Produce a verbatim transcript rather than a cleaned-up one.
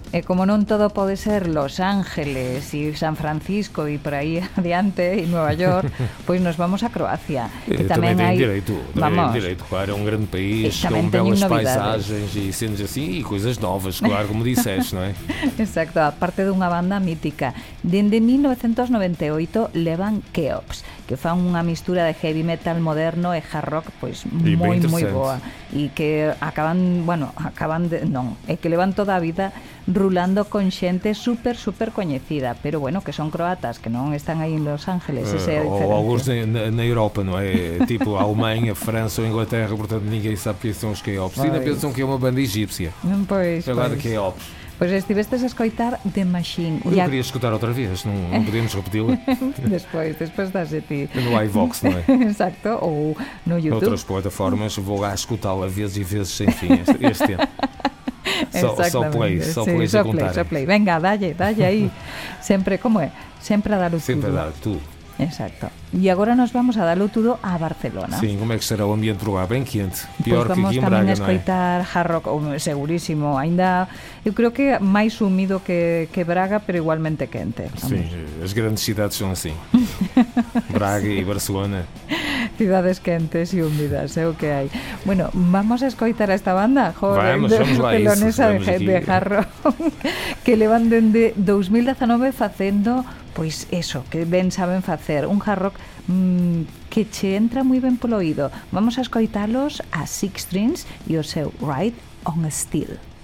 E como non todo pode ser Los Ángeles e San Francisco e por aí adiante e Nueva York, pois nos vamos a Croacia. E tamén também tem hai... direito, também Vamos. tem direito, claro, é um grande país E tamén com teñen belas novidades. paisagens e cenas assim e coisas novas, claro, como disseste, não é? Exacto, aparte dunha banda mítica. Dende mil novecientos noventa e oito levan Keops, que fan unha mistura de heavy metal moderno e hard rock pois E ben moi moi interesante. boa e que acaban, bueno, acaban de, non, é que levan toda a vida rulando con xente super super coñecida, pero bueno, que son croatas, que non están aí en Los Ángeles, ese é a Eh, ou diferencia. alguns na, na Europa, não é? Tipo a Alemanha, a França ou a Inglaterra, portanto ninguém sabe que são os Keops. Ainda Pois. pensam que é uma banda egípcia. Pois, Agora pois. Keops. Pois estivestes a escoitar The Machine. Eu E a- queria escutar outra vez, não, não podemos repeti-la Despois, despois das de ti. no iVox, não é? Exacto, ou no YouTube. Outras plataformas, vou lá escutá-la vezes e vezes sem fim este, este tempo. Só, só play, só Sí, play só a contar. só play. Venga, dalle, dalle aí. Sempre, como é? Sempre a dar o Sempre a tudo. dar tudo. Exacto. E agora nos vamos a darlo tudo a Barcelona. Sim, como é que estará o ambiente por lá? Bem quente. Pois Pior que vamos aqui em tamén a Braga, não é? escoitar hard rock, ou, segurísimo. Ainda, eu creo que máis húmido que, que Braga, pero igualmente quente. Sim, as grandes cidades são assim. Braga e Barcelona. Cidades quentes e húmidas, é o que hai. Bueno, vamos a escoitar a esta banda, joder, Vamos, de vamos lá a isso, pelonesa de, vamos de aquí. hard rock, que levan dende dous mil dezanove facendo, pois eso, que ben saben facer, un hard rock mmm, que che entra moi ben polo oído. Vamos a escoitalos a Six Strings e o seu Ride on Steel.